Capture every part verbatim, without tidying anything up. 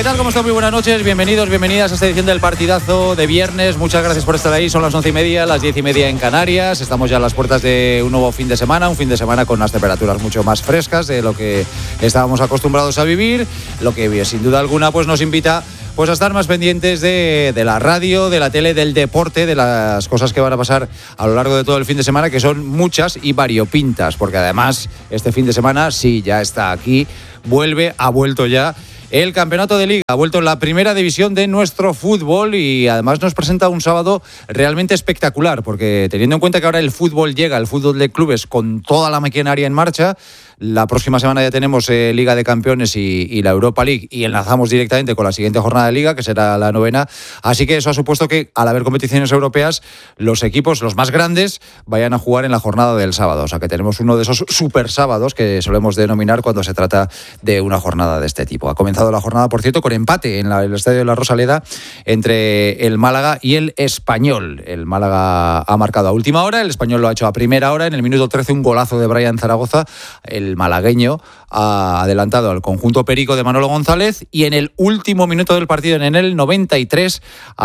¿Qué tal? ¿Cómo están? Muy buenas noches, bienvenidos, bienvenidas a esta edición del Partidazo de viernes. Muchas gracias por estar ahí, son las once y media, las diez y media en Canarias. Estamos ya a las puertas de un nuevo fin de semana, un fin de semana con unas temperaturas mucho más frescas de lo que estábamos acostumbrados a vivir, lo que sin duda alguna pues nos invita pues a estar más pendientes de, de la radio, de la tele, del deporte, de las cosas que van a pasar a lo largo de todo el fin de semana, que son muchas y variopintas, porque además este fin de semana sí, ya está aquí, vuelve, ha vuelto ya el campeonato de Liga, ha vuelto en la primera división de nuestro fútbol y además nos presenta un sábado realmente espectacular, porque teniendo en cuenta que ahora el fútbol llega, el fútbol de clubes con toda la maquinaria en marcha, la próxima semana ya tenemos eh, Liga de Campeones y, y la Europa League y enlazamos directamente con la siguiente jornada de Liga, que será la novena, así que eso ha supuesto que al haber competiciones europeas, los equipos, los más grandes, vayan a jugar en la jornada del sábado, o sea que tenemos uno de esos super sábados que solemos denominar cuando se trata de una jornada de este tipo. Ha comenzado la jornada, por cierto, con empate en la, el Estadio de la Rosaleda entre el Málaga y el Español. El Málaga ha marcado a última hora, el Español lo ha hecho a primera hora, en el minuto trece un golazo de Brian Zaragoza, el malagueño ha adelantado al conjunto perico de Manolo González y en el último minuto del partido, en el noventa y tres,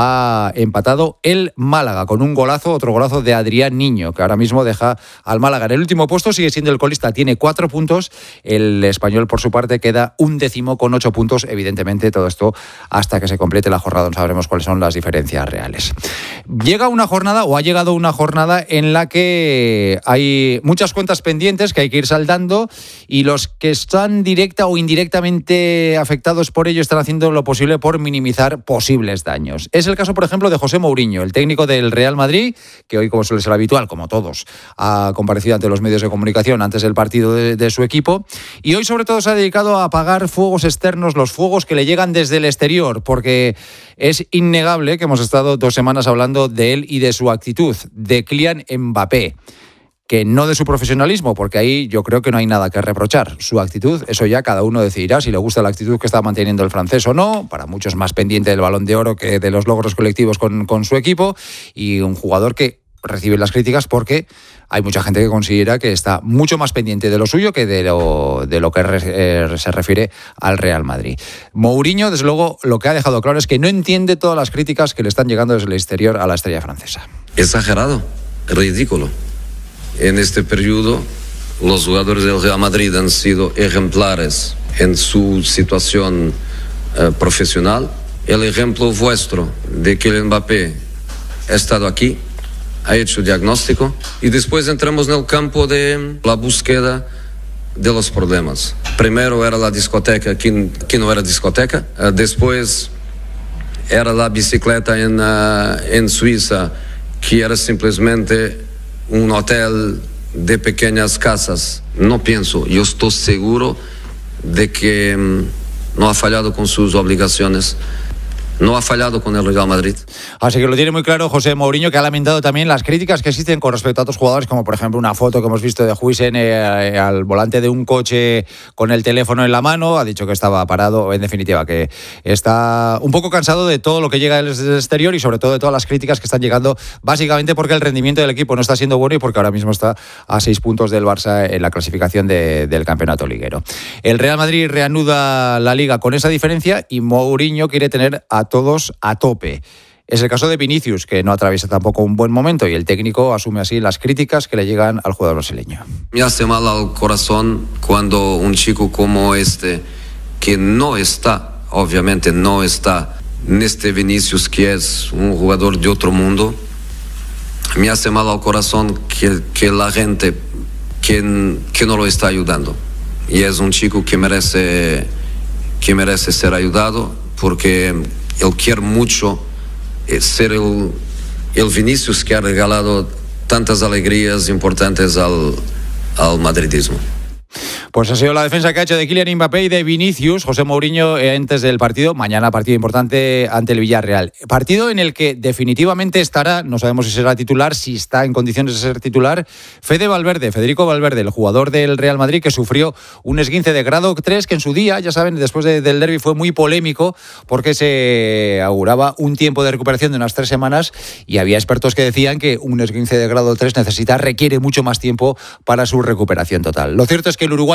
ha empatado el Málaga con un golazo, otro golazo de Adrián Niño, que ahora mismo deja al Málaga en el último puesto, sigue siendo el colista, tiene cuatro puntos, el Español por su parte queda un décimo con ocho puntos, evidentemente todo esto hasta que se complete la jornada no sabremos cuáles son las diferencias reales. Llega una jornada o ha llegado una jornada en la que hay muchas cuentas pendientes que hay que ir saldando y los que están directa o indirectamente afectados por ello están haciendo lo posible por minimizar posibles daños. Es el caso, por ejemplo, de José Mourinho, el técnico del Real Madrid, que hoy, como suele ser habitual, como todos, ha comparecido ante los medios de comunicación antes del partido de, de su equipo y hoy sobre todo se ha dedicado a apagar fuegos externos, los fuegos que le llegan desde el exterior, porque es innegable que hemos estado dos semanas hablando de él y de su actitud, de Kylian Mbappé, que no de su profesionalismo, porque ahí yo creo que no hay nada que reprochar. Su actitud, eso ya cada uno decidirá si le gusta la actitud que está manteniendo el francés o no, para muchos más pendiente del Balón de Oro que de los logros colectivos con, con su equipo, y un jugador que recibe las críticas porque hay mucha gente que considera que está mucho más pendiente de lo suyo que de lo, de lo que re, eh, se refiere al Real Madrid. Mourinho, desde luego, lo que ha dejado claro es que no entiende todas las críticas que le están llegando desde el exterior a la estrella francesa. Exagerado, ridículo. En este periodo, los jugadores del Real Madrid han sido ejemplares en su situación eh, profesional. El ejemplo vuestro de Kylian Mbappé ha estado aquí, ha hecho diagnóstico y después entramos en el campo de la búsqueda de los problemas. Primero era la discoteca, que, que no era discoteca. Eh, después era la bicicleta en, uh, en Suiza, que era simplemente un hotel de pequeñas casas. No pienso, yo estoy seguro de que um, no ha fallado con sus obligaciones, no ha fallado con el Real Madrid. Así que lo tiene muy claro José Mourinho, que ha lamentado también las críticas que existen con respecto a otros jugadores, como por ejemplo una foto que hemos visto de Huijsen eh, al volante de un coche con el teléfono en la mano. Ha dicho que estaba parado, en definitiva, que está un poco cansado de todo lo que llega desde el exterior y sobre todo de todas las críticas que están llegando, básicamente porque el rendimiento del equipo no está siendo bueno y porque ahora mismo está a seis puntos del Barça en la clasificación de, del campeonato liguero. El Real Madrid reanuda la Liga con esa diferencia y Mourinho quiere tener a todos a tope. Es el caso de Vinicius, que no atraviesa tampoco un buen momento y el técnico asume así las críticas que le llegan al jugador brasileño. Me hace mal al corazón cuando un chico como este, que no está, obviamente no está en este Vinicius, que es un jugador de otro mundo, me hace mal al corazón que, que la gente que, que no lo está ayudando. Y es un chico que merece, que merece ser ayudado, porque él quiere mucho ser el, el Vinicius que ha regalado tantas alegrías importantes al, al madridismo. Pues ha sido la defensa que ha hecho de Kylian Mbappé y de Vinicius, José Mourinho, antes del partido. Mañana partido importante ante el Villarreal. Partido en el que definitivamente estará, no sabemos si será titular, si está en condiciones de ser titular, Fede Valverde, Federico Valverde, el jugador del Real Madrid que sufrió un esguince de grado tres, que en su día, ya saben, después de, del derbi fue muy polémico porque se auguraba un tiempo de recuperación de unas tres semanas y había expertos que decían que un esguince de grado tres necesita, requiere mucho más tiempo para su recuperación total. Lo cierto es que el uruguayo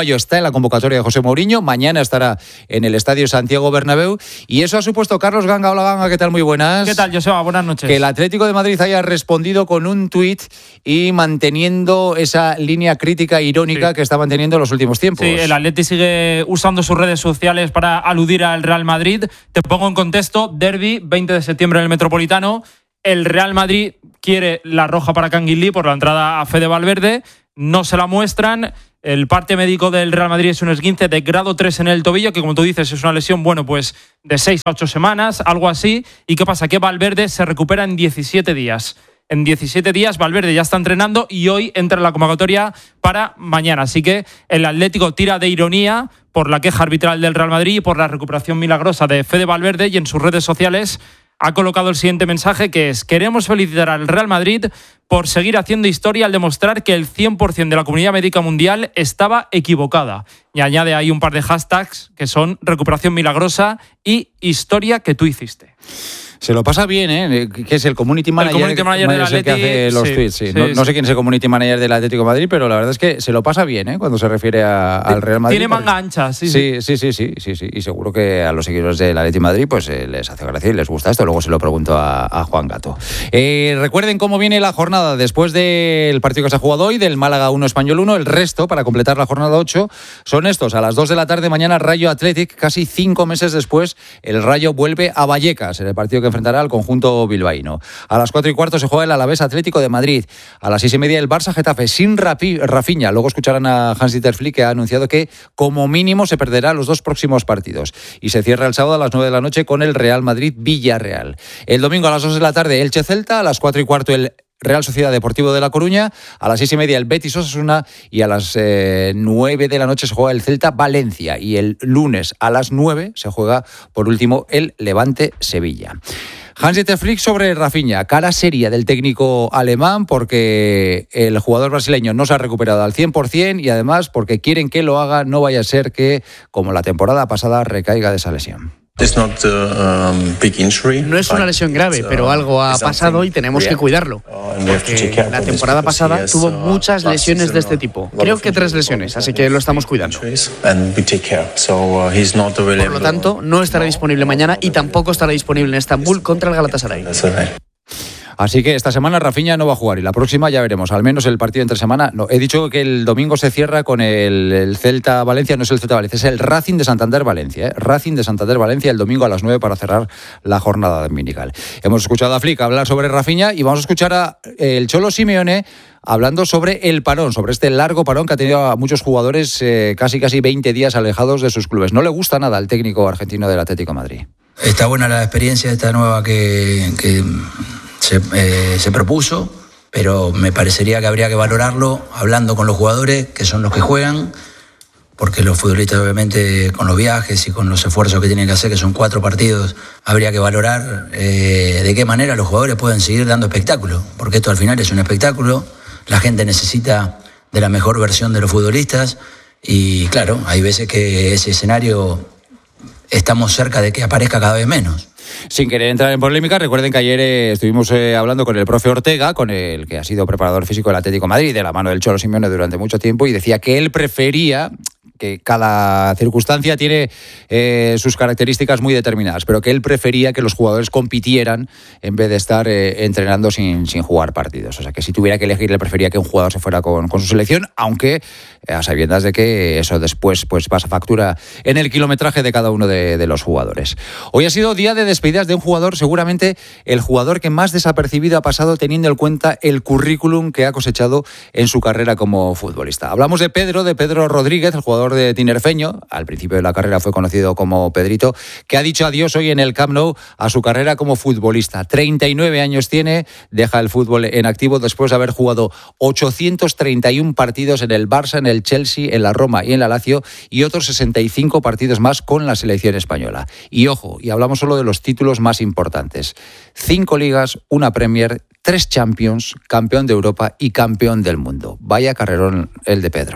uruguayo está en la convocatoria de José Mourinho, mañana estará en el Estadio Santiago Bernabéu y eso ha supuesto, Carlos Ganga, hola Ganga, ¿qué tal? Muy buenas. ¿Qué tal, Joseba? Buenas noches. Que el Atlético de Madrid haya respondido con un tuit y manteniendo esa línea crítica irónica sí. que está manteniendo en los últimos tiempos. Sí, el Atleti sigue usando sus redes sociales para aludir al Real Madrid. Te pongo en contexto, derbi, veinte de septiembre en el Metropolitano. El Real Madrid quiere la roja para Canguilí por la entrada a Fede Valverde. No se la muestran. El parte médico del Real Madrid es un esguince de grado tres en el tobillo, que como tú dices es una lesión, bueno, pues de seis a ocho semanas, algo así. ¿Y qué pasa? Que Valverde se recupera en diecisiete días. En diecisiete días Valverde ya está entrenando y hoy entra en la convocatoria para mañana. Así que el Atlético tira de ironía por la queja arbitral del Real Madrid y por la recuperación milagrosa de Fede Valverde, y en sus redes sociales ha colocado el siguiente mensaje, que es: queremos felicitar al Real Madrid por seguir haciendo historia al demostrar que el cien por ciento de la comunidad médica mundial estaba equivocada. Y añade ahí un par de hashtags que son recuperación milagrosa y historia que tú hiciste. Se lo pasa bien, ¿eh? Que es el community manager, el community manager del Atleti, que hace los sí, tweets. Sí. Sí, no, sí. no sé quién es el community manager del Atlético de Madrid, pero la verdad es que se lo pasa bien, ¿eh? Cuando se refiere a, al Real Madrid. Tiene manga ancha, sí sí. Sí, sí, sí, sí, sí. Y seguro que a los seguidores del Atlético de Madrid pues eh, les hace gracia y les gusta esto. Luego se lo pregunto a, a Juan Gato. Eh, recuerden cómo viene la jornada después del partido que se ha jugado hoy, del Málaga uno Español uno. El resto, para completar la jornada ocho, son estos. A las dos de la tarde mañana, Rayo Athletic. Casi cinco meses después, el Rayo vuelve a Vallecas, en el partido que enfrentará al conjunto bilbaíno. A las cuatro y cuarto se juega el Alavés Atlético de Madrid. A las seis y media el Barça Getafe sin Rapi, Rafinha. Luego escucharán a Hans-Dieter Flick, que ha anunciado que como mínimo se perderá los dos próximos partidos. Y se cierra el sábado a las nueve de la noche con el Real Madrid Villarreal. El domingo a las dos de la tarde Elche Celta. A las cuatro y cuarto el Real Sociedad Deportivo de La Coruña. A las seis y media el Betis Osasuna. Y a las eh, nueve de la noche se juega el Celta Valencia. Y el lunes a las nueve se juega por último el Levante Sevilla. Hans-Dieter Flick sobre Rafinha, cara seria del técnico alemán porque el jugador brasileño no se ha recuperado al cien por ciento y además porque quieren que lo haga, no vaya a ser que, como la temporada pasada, recaiga de esa lesión. No es una lesión grave, pero algo ha pasado y tenemos que cuidarlo. Porque la temporada pasada tuvo muchas lesiones de este tipo. Creo que tres lesiones, así que lo estamos cuidando. Por lo tanto, no estará disponible mañana y tampoco estará disponible en Estambul contra el Galatasaray. Así que esta semana Rafinha no va a jugar y la próxima ya veremos, al menos el partido entre semana. No, he dicho que el domingo se cierra con el, el Celta Valencia, no es el Celta Valencia, es el Racing de Santander Valencia. ¿eh? Racing de Santander Valencia el domingo a las nueve para cerrar la jornada dominical. Hemos escuchado a Flick hablar sobre Rafinha y vamos a escuchar a el Cholo Simeone hablando sobre el parón, sobre este largo parón que ha tenido a muchos jugadores eh, casi casi veinte días alejados de sus clubes. No le gusta nada al técnico argentino del Atlético de Madrid. Está buena la experiencia esta nueva que... que... Se, eh, se propuso, pero me parecería que habría que valorarlo hablando con los jugadores, que son los que juegan, porque los futbolistas obviamente con los viajes y con los esfuerzos que tienen que hacer, que son cuatro partidos, habría que valorar eh, de qué manera los jugadores pueden seguir dando espectáculo, porque esto al final es un espectáculo, la gente necesita de la mejor versión de los futbolistas y claro, hay veces que ese escenario estamos cerca de que aparezca cada vez menos. Sin querer entrar en polémica, recuerden que ayer eh, estuvimos eh, hablando con el profe Ortega, con el que ha sido preparador físico del Atlético de Madrid, de la mano del Cholo Simeone durante mucho tiempo, y decía que él prefería, que cada circunstancia tiene eh, sus características muy determinadas, pero que él prefería que los jugadores compitieran en vez de estar eh, entrenando sin, sin jugar partidos. O sea, que si tuviera que elegir, le prefería que un jugador se fuera con, con su selección, aunque eh, a sabiendas de que eso después pues pasa factura en el kilometraje de cada uno de, de los jugadores. Hoy ha sido día de despedidas de un jugador, seguramente el jugador que más desapercibido ha pasado teniendo en cuenta el currículum que ha cosechado en su carrera como futbolista. Hablamos de Pedro, de Pedro Rodríguez, el jugador de Tinerfeño, al principio de la carrera fue conocido como Pedrito, que ha dicho adiós hoy en el Camp Nou a su carrera como futbolista. treinta y nueve años tiene, deja el fútbol en activo después de haber jugado ochocientos treinta y uno partidos en el Barça, en el Chelsea, en la Roma y en la Lazio y otros sesenta y cinco partidos más con la selección española. Y ojo, y hablamos solo de los títulos más importantes. Cinco ligas, una Premier, tres Champions, campeón de Europa y campeón del mundo. Vaya carrerón el de Pedro.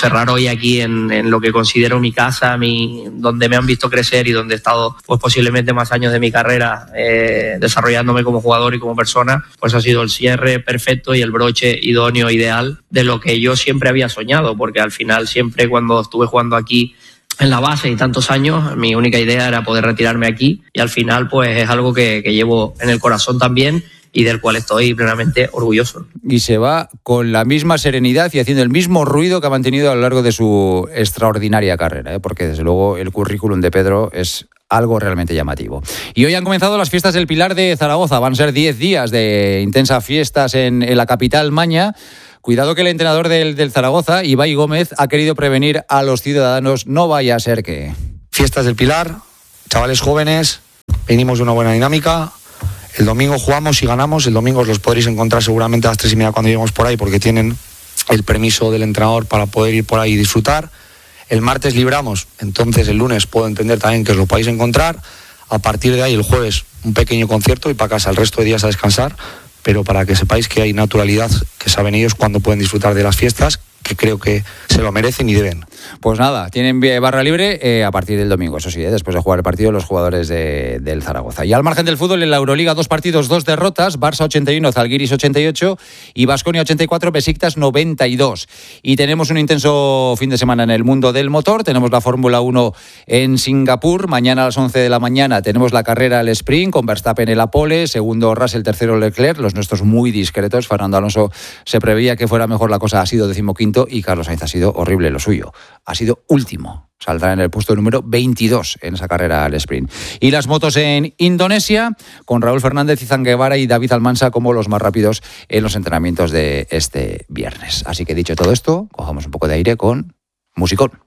cerrar hoy aquí en, en lo que considero mi casa, mi, donde me han visto crecer y donde he estado pues posiblemente más años de mi carrera eh, desarrollándome como jugador y como persona, pues ha sido el cierre perfecto y el broche idóneo, ideal de lo que yo siempre había soñado, porque al final siempre cuando estuve jugando aquí en la base y tantos años, mi única idea era poder retirarme aquí y al final pues es algo que, que llevo en el corazón también y del cual estoy plenamente orgulloso. Y se va con la misma serenidad y haciendo el mismo ruido que ha mantenido a lo largo de su extraordinaria carrera, ¿eh? Porque desde luego el currículum de Pedro es algo realmente llamativo. Y hoy han comenzado las fiestas del Pilar de Zaragoza. Van a ser diez días de intensas fiestas en, en la capital maña. Cuidado que el entrenador del, del Zaragoza, Ibai Gómez, ha querido prevenir a los ciudadanos, no vaya a ser que... Fiestas del Pilar, chavales jóvenes, venimos de una buena dinámica. El domingo jugamos y ganamos. El domingo os los podréis encontrar seguramente a las tres y media cuando lleguemos por ahí, porque tienen el permiso del entrenador para poder ir por ahí y disfrutar. El martes libramos, entonces el lunes puedo entender también que os lo podáis encontrar. A partir de ahí el jueves un pequeño concierto y para casa el resto de días a descansar. Pero para que sepáis que hay naturalidad, que saben ellos cuándo pueden disfrutar de las fiestas, que creo que se lo merecen y deben. Pues nada, tienen barra libre eh, a partir del domingo, eso sí, eh, después de jugar el partido los jugadores de, del Zaragoza. Y al margen del fútbol, en la Euroliga, dos partidos, dos derrotas, Barça ochenta y uno, Zalgiris ochenta y ocho y Baskonia ochenta y cuatro, Besiktas noventa y dos. Y tenemos un intenso fin de semana en el mundo del motor, tenemos la Fórmula uno en Singapur, mañana a las once de la mañana tenemos la carrera al sprint, con Verstappen en la pole, segundo Russell, tercero Leclerc, los nuestros muy discretos. Fernando Alonso se preveía que fuera mejor la cosa, ha sido decimoquinto, y Carlos Sainz ha sido horrible lo suyo, ha sido último, saldrá en el puesto número veintidós en esa carrera al sprint. Y las motos en Indonesia, con Raúl Fernández, Izan Guevara y David Almansa como los más rápidos en los entrenamientos de este viernes. Así que dicho todo esto, cojamos un poco de aire con musicón.